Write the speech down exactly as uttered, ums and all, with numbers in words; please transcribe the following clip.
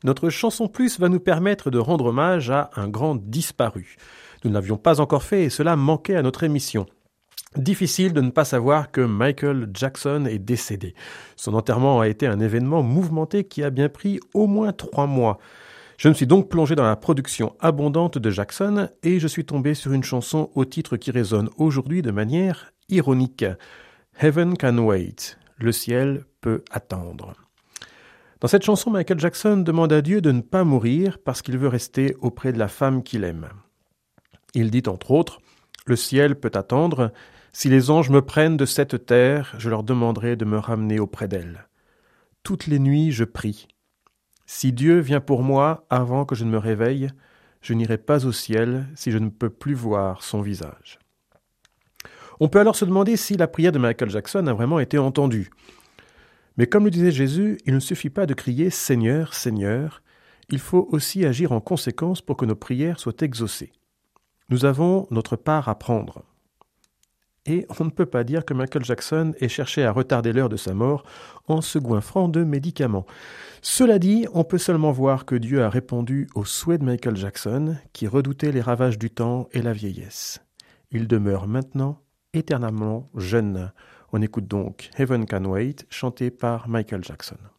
Notre chanson plus va nous permettre de rendre hommage à un grand disparu. Nous ne l'avions pas encore fait et cela manquait à notre émission. Difficile de ne pas savoir que Michael Jackson est décédé. Son enterrement a été un événement mouvementé qui a bien pris au moins trois mois. Je me suis donc plongé dans la production abondante de Jackson et je suis tombé sur une chanson au titre qui résonne aujourd'hui de manière ironique. Heaven can wait. Le ciel peut attendre. Dans cette chanson, Michael Jackson demande à Dieu de ne pas mourir parce qu'il veut rester auprès de la femme qu'il aime. Il dit entre autres « Le ciel peut attendre. Si les anges me prennent de cette terre, je leur demanderai de me ramener auprès d'elle. Toutes les nuits, je prie. Si Dieu vient pour moi avant que je ne me réveille, je n'irai pas au ciel si je ne peux plus voir son visage. » On peut alors se demander si la prière de Michael Jackson a vraiment été entendue. Mais comme le disait Jésus, il ne suffit pas de crier « Seigneur, Seigneur », il faut aussi agir en conséquence pour que nos prières soient exaucées. Nous avons notre part à prendre. Et on ne peut pas dire que Michael Jackson ait cherché à retarder l'heure de sa mort en se goinfrant de médicaments. Cela dit, on peut seulement voir que Dieu a répondu aux souhaits de Michael Jackson, qui redoutait les ravages du temps et la vieillesse. Il demeure maintenant éternellement jeune. On écoute donc Heaven Can Wait, chanté par Michael Jackson.